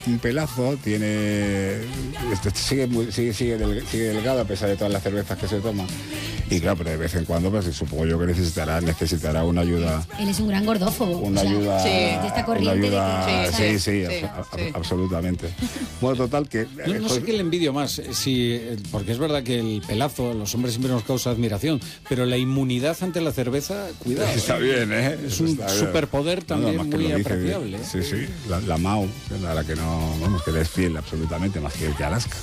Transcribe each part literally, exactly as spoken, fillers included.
un pelazo, tiene este, sigue, muy, sigue, sigue, del, sigue delgado a pesar de todas las cervezas que se toma. Y claro, pero de vez en cuando, pues supongo yo que necesitará, necesitará una ayuda. Él es un gran gordófobo. Una o sea, ayuda. Sí. De esta corriente Una ayuda, de que, sí, sí, sí, a, a, sí. absolutamente. Bueno, total que. Yo no sé qué le envidio más, si, porque es verdad que el pelazo a los hombres siempre nos causa admiración, pero la inmunidad ante la cerveza, cuidado. Está ¿eh? bien, ¿eh? Es un Está bien. superpoder también No, no, muy que lo dice, apreciable. ¿eh? Sí, sí, la, la Mao, a la que no, vamos, que le es fiel absolutamente, más que el que Alaska.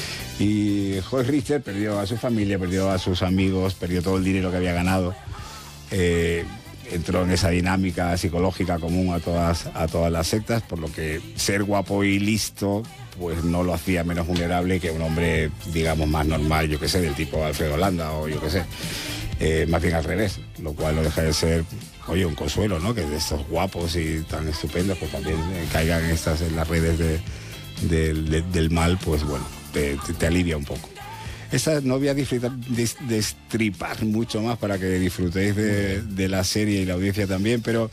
Y Joe Richter perdió a su familia, perdió a sus amigos, perdió todo el dinero que había ganado. Eh, entró en esa dinámica psicológica común a todas, a todas las sectas, por lo que ser guapo y listo pues no lo hacía menos vulnerable que un hombre, digamos, más normal, yo qué sé, del tipo Alfredo Landa o yo qué sé. Eh, más bien al revés, lo cual no deja de ser, oye, un consuelo, ¿no? Que de estos guapos y tan estupendos pues también eh, caigan estas en las redes de, de, de, del mal, pues bueno, te, te, te alivia un poco. Esta no voy a disfrutar, des, destripar mucho más para que disfrutéis de, de la serie y la audiencia también, pero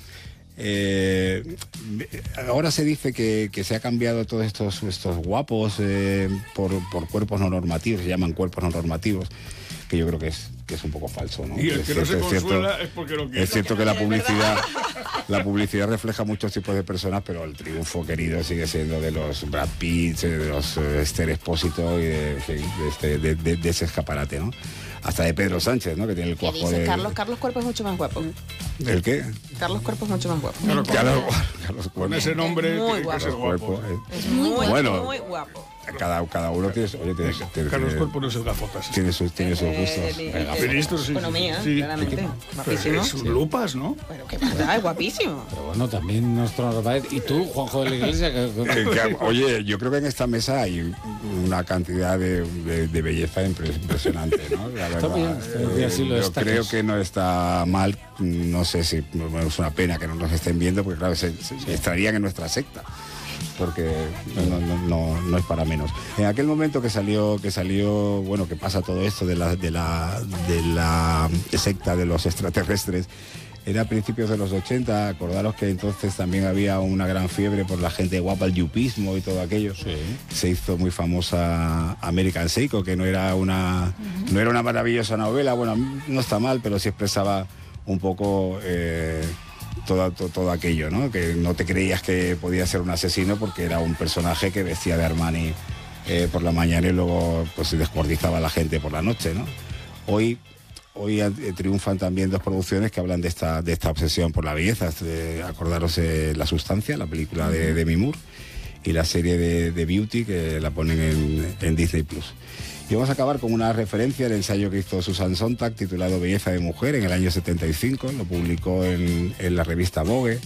eh, ahora se dice que, que se ha cambiado todos estos, estos guapos eh, por, por cuerpos no normativos, se llaman cuerpos no normativos, que yo creo que es que es un poco falso, ¿no? Y el es que cierto, no se es consuela cierto, es porque no quiere. Es cierto que la publicidad, la publicidad refleja muchos tipos de personas, pero el triunfo querido sigue siendo de los Brad Pitt, de los eh, Esther Expósito y de, de, este, de, de, de ese escaparate, ¿no? Hasta de Pedro Sánchez, ¿no? Que tiene el ¿Qué cuajo dice? de... Carlos, Carlos Cuerpo es mucho más guapo. ¿El qué? Carlos Cuerpo es mucho más guapo. Claro, Carlos, Carlos con Cuerpo. ese nombre Es muy tiene que guapo. ser guapo. Cuerpo, eh. Es muy, Bueno. muy guapo. Cada, cada uno tiene, oye, tiene, tiene, Carlos tiene, Cuerpo no es el gafotas. tiene sus, tiene sus gustos. Eh, Venga, eh, Ministro, sí. Economía, Sí. claramente. Pero Guapísimo. es un lupas, ¿no? Pero qué pasa, es guapísimo. Pero bueno, también nuestro Narváez. ¿Y tú, Juanjo de la Iglesia? Que, que- Eh, que, oye, yo creo que en esta mesa hay una cantidad de, de, de belleza impre- impresionante, ¿no? La Está verdad, bien, está bien, así lo yo destacas. creo que no está mal, no sé si bueno, es una pena que no nos estén viendo, porque claro, se, se estarían en nuestra secta, porque no, no, no, no es para menos. En aquel momento que salió, que salió, bueno, que pasa todo esto de la, de la, de la secta de los extraterrestres, era a principios de los ochenta, acordaros que entonces también había una gran fiebre por la gente guapa, el yupismo y todo aquello. Sí. Se hizo muy famosa American Psycho, que no era una, no era una maravillosa novela, bueno, no está mal, pero sí expresaba un poco eh, todo, todo, todo aquello, ¿no? Que no te creías que podía ser un asesino porque era un personaje que vestía de Armani eh, por la mañana y luego pues descuartizaba a la gente por la noche, ¿no? Hoy Hoy eh, triunfan también dos producciones que hablan de esta, de esta obsesión por la belleza. Eh, acordaros eh, La Sustancia, la película de Demi Moore, y la serie de, de Beauty, que la ponen en, en Disney Plus. Y vamos a acabar con una referencia al ensayo que hizo Susan Sontag, titulado Belleza de Mujer, en el año setenta y cinco. Lo publicó en, en la revista Vogue.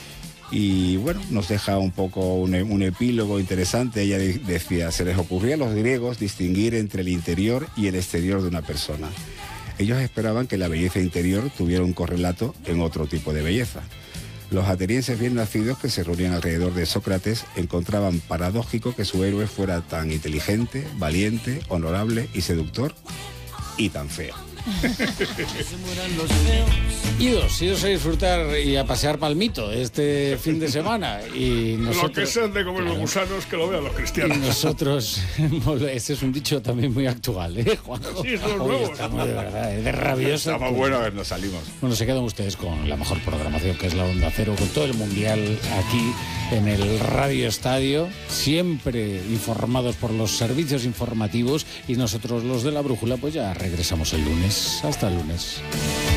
Y bueno, nos deja un poco un, un epílogo interesante. Ella de- decía, se les ocurría a los griegos distinguir entre el interior y el exterior de una persona. Ellos esperaban que la belleza interior tuviera un correlato en otro tipo de belleza. Los atenienses bien nacidos que se reunían alrededor de Sócrates encontraban paradójico que su héroe fuera tan inteligente, valiente, honorable y seductor, y tan feo. Idos, idos a disfrutar y a pasear palmito este fin de semana. Y nosotros, Lo que sean de comer los gusanos, que lo vean los y cristianos. nosotros, ese es un dicho también muy actual, ¿eh, Juanjo? Sí, son Hoy nuevos. estamos de verdad, ¿eh? De rabioso. Estamos buenos, nos salimos. Bueno, se quedan ustedes con la mejor programación, que es la Onda Cero, con todo el Mundial aquí en el Radio Estadio, siempre informados por los servicios informativos, y nosotros los de la Brújula pues ya regresamos el lunes. Hasta el lunes.